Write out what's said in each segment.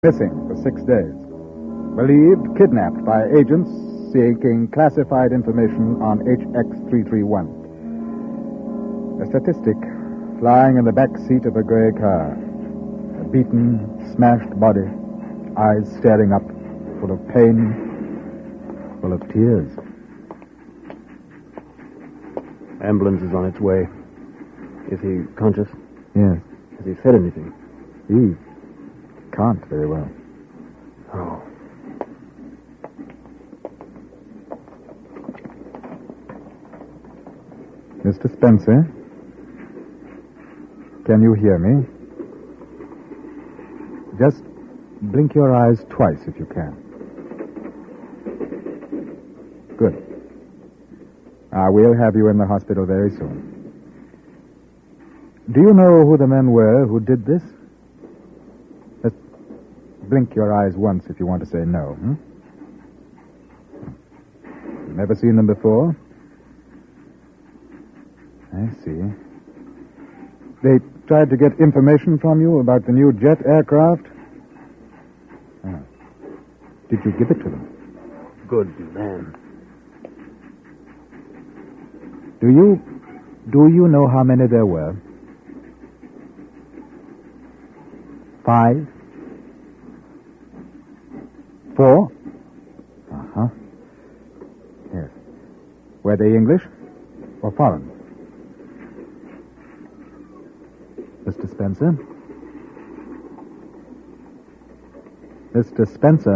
Missing for 6 days. Believed kidnapped by agents seeking classified information on HX331. A statistic flying in the back seat of a gray car. A beaten, smashed body, eyes staring up, full of pain, full of tears. Ambulance is on its way. Is he conscious? Yes, Has he said anything? he can't very well. Oh. Mr. Spencer? Can you hear me? Just blink your eyes twice if you can. Good. We'll have you in the hospital very soon. Do you know who the men were who did this? Just blink your eyes once if you want to say no. Never seen them before? I see. They tried to get information from you about the new jet aircraft? Did you give it to them? Good man. Do you know how many there were? 5? 4? Uh-huh. Yes. Were they English or foreign? Mr. Spencer? Mr. Spencer?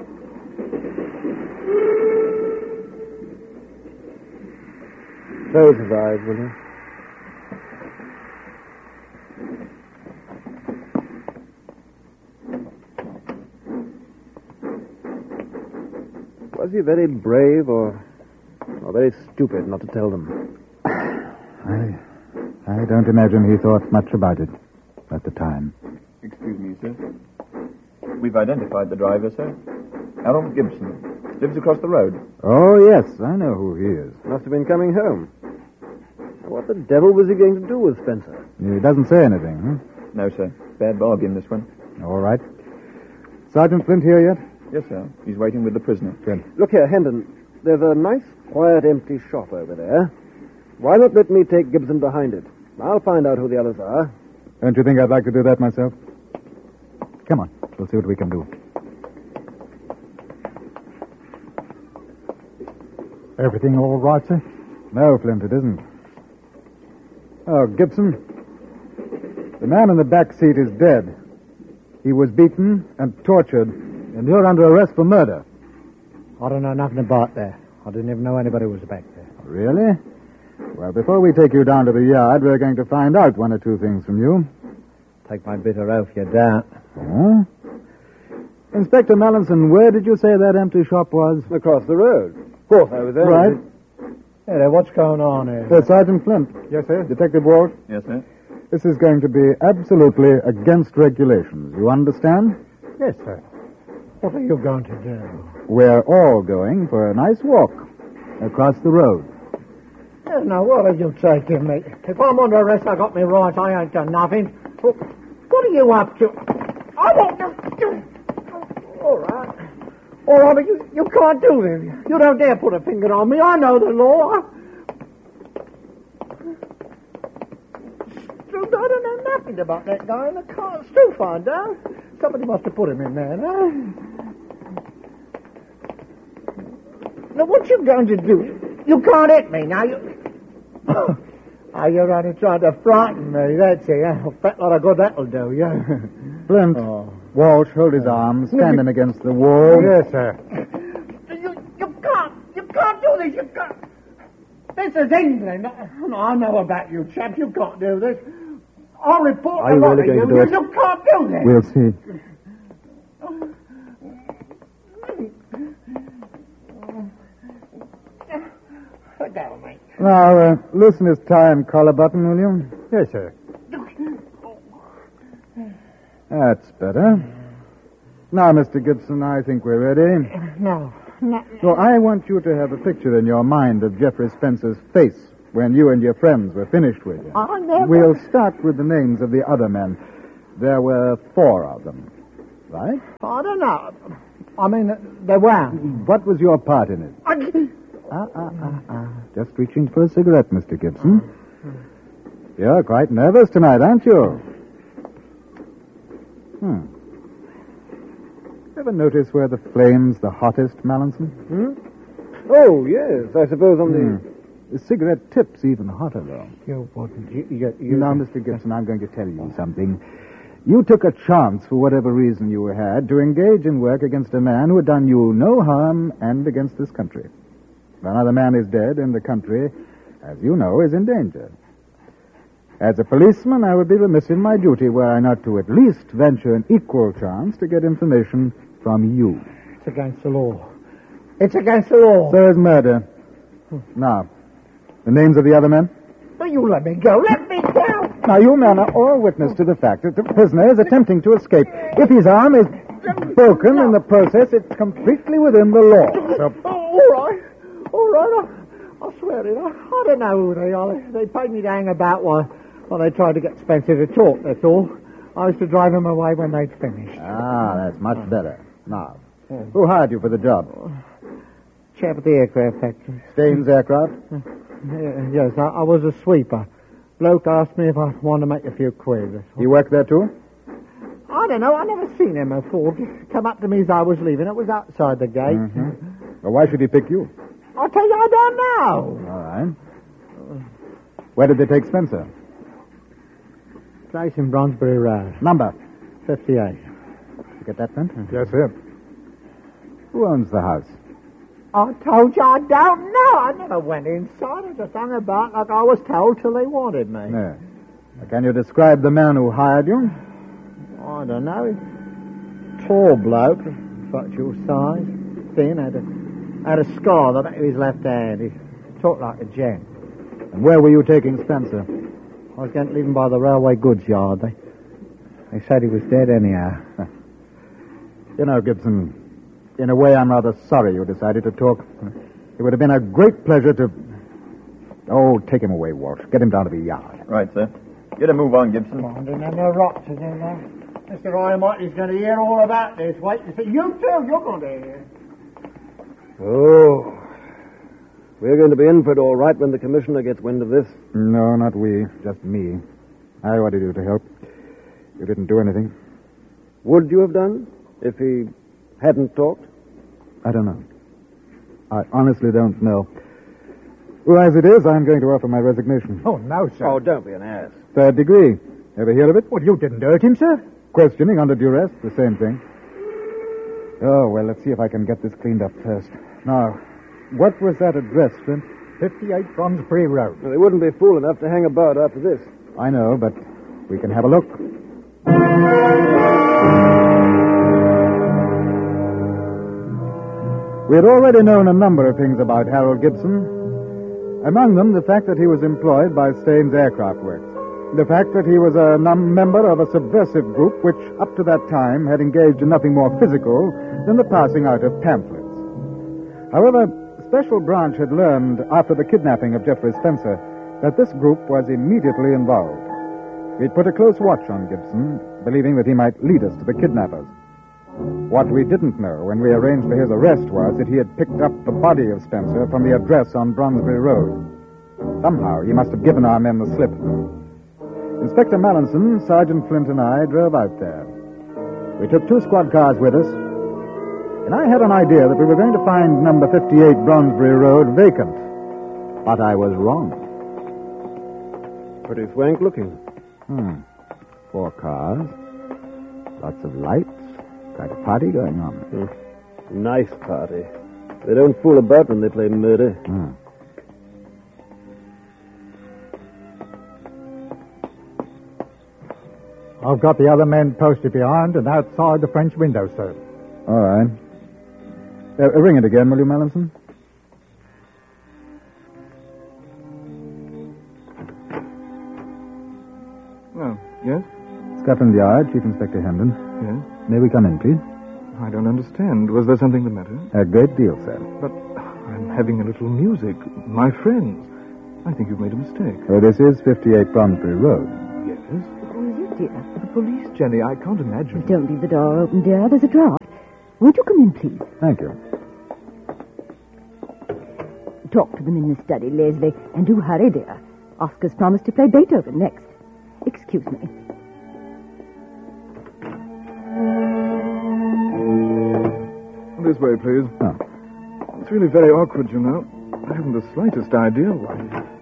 Close his eyes, will you? Was he very brave or very stupid not to tell them? I don't imagine he thought much about it at the time. Excuse me, sir. We've identified the driver, sir. Harold Gibson. Lives across the road. Oh, yes, I know who he is. Must have been coming home. What the devil was he going to do with Spencer? He doesn't say anything, No, sir. Bad bargain, this one. All right. Sergeant Flint here yet? Yes, sir. He's waiting with the prisoner. Good. Look here, Hendon. There's a nice, quiet, empty shop over there. Why not let me take Gibson behind it? I'll find out who the others are. Don't you think I'd like to do that myself? Come on. We'll see what we can do. Everything all right, sir? No, Flint, it isn't. Oh, Gibson. The man in the back seat is dead. He was beaten and tortured, and you're under arrest for murder. I don't know nothing about that. I didn't even know anybody was back there. Really? Well, before we take you down to the yard, we're going to find out one or two things from you. Take my bitter oath you don't. Oh? Inspector Mallinson, where did you say that empty shop was? Across the road. Of course, I was there. Right. Hey there, what's going on here? Sergeant Flint. Yes, sir. Detective Walt. Yes, sir. This is going to be absolutely against regulations. You understand? Yes, sir. What are you going to do? We're all going for a nice walk across the road. Yeah, now, what are you taking me? If I'm under arrest, I got me rights. I ain't done nothing. What are you up to? I want to... All right. All right, but you can't do this. You don't dare put a finger on me. I know the law. I don't know nothing about that guy in the car. Still find out. Somebody must have put him in there, no? Now, what you going to do? You can't hit me, now. You're only trying to frighten me, that's it. A fat lot of good that'll do, yeah. Flint, Walsh, hold his arm. Stand him against the wall. Yes, sir. You can't do this. You can't. This is England. I know about you chaps. You can't do this. I'll report Are you really going to do it? You can't do this. We'll see. Let go, mate. Now, loosen his tie and collar button, will you? Yes, sir. That's better. Now, Mr. Gibson, I think we're ready. No. So I want you to have a picture in your mind of Jeffrey Spencer's face when you and your friends were finished with him. I never... We'll start with the names of the other men. There were 4 of them. Right? I don't know. I mean, they weren't. What was your part in it? Just reaching for a cigarette, Mr. Gibson. You're quite nervous tonight, aren't you? Ever notice where the flame's the hottest, Mallinson? Oh, yes. I suppose on the... The cigarette tip's even hotter, though. You wouldn't. Now, Mr. Gibson, I'm going to tell you something. You took a chance, for whatever reason you had, to engage in work against a man who had done you no harm and against this country. Now, the man is dead, and the country, as you know, is in danger. As a policeman, I would be remiss in my duty were I not to at least venture an equal chance to get information from you. It's against the law. It's against the law. So is murder. Now, the names of the other men? But you let me go. Let me go. Now, you men are all witness to the fact that the prisoner is attempting to escape. If his arm is broken in the process, it's completely within the law. So... All right. I swear it. I don't know who they are. They paid me to hang about while they tried to get Spencer to talk, that's all. I used to drive him away when they'd finished. That's much better. Now, who hired you for the job? Chap at the aircraft factory. Staines Aircraft? Yes, I was a sweeper. Bloke asked me if I wanted to make a few quid. You work there, too? I don't know. I never seen him before. Come up to me as I was leaving. It was outside the gate. Well, why should he pick you? I'll tell you, I don't know. All right. Where did they take Spencer? Place in Bronsbury Road. Number? 58. You get that, then? Yes, sir. Who owns the house? I told you I don't know. I never went inside. I just hung about like I was told till they wanted me. Yeah. Can you describe the man who hired you? I don't know. Tall bloke, virtual size, thin, had a scar on the back of his left hand. He talked like a gent. And where were you taking Spencer? I was going to leave him by the railway goods yard. They said he was dead anyhow. You know, Gibson, in a way I'm rather sorry you decided to talk. It would have been a great pleasure to... Oh, take him away, Walsh. Get him down to the yard. Right, sir. Get a move on, Gibson. I didn't have no rot to do there. Mr. Ryan is going to hear all about this. Wait to see. You too, you're going to hear. Oh. We're going to be in for it all right when the commissioner gets wind of this. No, not we. Just me. I wanted you to help. You didn't do anything. Would you have done if he hadn't talked? I don't know. I honestly don't know. Well, as it is, I'm going to offer my resignation. Oh, no, sir. Oh, don't be an ass. Third degree. Ever hear of it? Well, you didn't hurt him, sir. Questioning under duress, the same thing. Oh, well, let's see if I can get this cleaned up first. Now, what was that address, Flint? 58 Bronsbury Road. Well, they wouldn't be fool enough to hang about after this. I know, but we can have a look. We had already known a number of things about Harold Gibson. Among them, the fact that he was employed by Staines Aircraft Works. The fact that he was a member of a subversive group which, up to that time, had engaged in nothing more physical than the passing out of pamphlets. However, Special Branch had learned, after the kidnapping of Jeffrey Spencer, that this group was immediately involved. We'd put a close watch on Gibson, believing that he might lead us to the kidnappers. What we didn't know when we arranged for his arrest was that he had picked up the body of Spencer from the address on Bronsbury Road. Somehow, he must have given our men the slip. Inspector Mallinson, Sergeant Flint, and I drove out there. We took 2 squad cars with us, and I had an idea that we were going to find number 58 Bronsbury Road vacant. But I was wrong. Pretty swank looking. 4 cars, lots of lights, quite a party going on. Nice party. They don't fool about when they play murder. I've got the other men posted behind and outside the French window, sir. All right. Ring it again, will you, Mallinson? Oh, yes? Scotland Yard, Chief Inspector Hendon. Yes? May we come in, please? I don't understand. Was there something the matter? A great deal, sir. But I'm having a little music. My friends. I think you've made a mistake. Oh, this is 58 Bronsbury Road. Yes? Who is it? dear? The police, Jenny. I can't imagine. Don't leave the door open, dear. There's a draft. Won't you come in, please? Thank you. Talk to them in the study, Leslie. And do hurry, dear. Oscar's promised to play Beethoven next. Excuse me. This way, please. Oh. It's really very awkward, you know. I haven't the slightest idea why.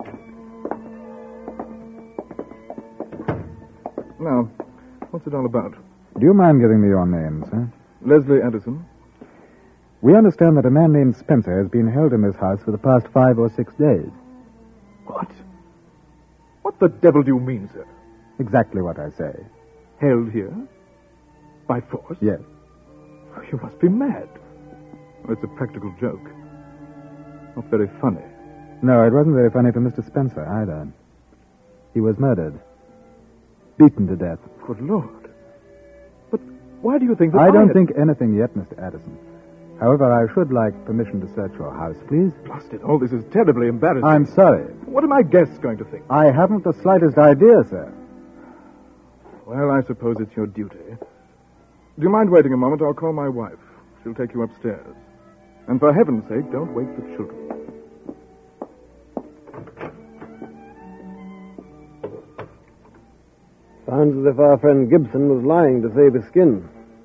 Now, what's it all about? Do you mind giving me your name, sir? Leslie Addison. We understand that a man named Spencer has been held in this house for the past 5 or 6 days. What? What the devil do you mean, sir? Exactly what I say. Held here? By force? Yes. You must be mad. It's a practical joke. Not very funny. No, it wasn't very funny for Mr. Spencer either. He was murdered. Beaten to death. Good Lord. But why do you think that I don't had... think anything yet, Mr. Addison. However, I should like permission to search your house, please. Blasted, all this is terribly embarrassing. I'm sorry. What are my guests going to think? I haven't the slightest idea, sir. Well, I suppose it's your duty. Do you mind waiting a moment? I'll call my wife. She'll take you upstairs. And for heaven's sake, don't wake the children. Sounds as if our friend Gibson was lying to save his skin.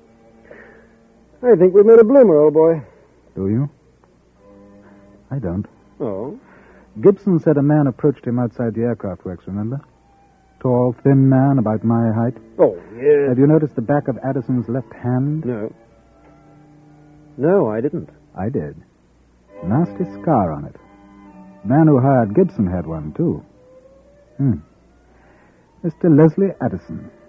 I think we've made a bloomer, old boy. Do you? I don't. Oh? Gibson said a man approached him outside the aircraft works, remember? Tall, thin man, about my height. Oh, yes. Have you noticed the back of Addison's left hand? No. No, I didn't. I did. Nasty scar on it. Man who hired Gibson had one, too. Mr. Leslie Addison.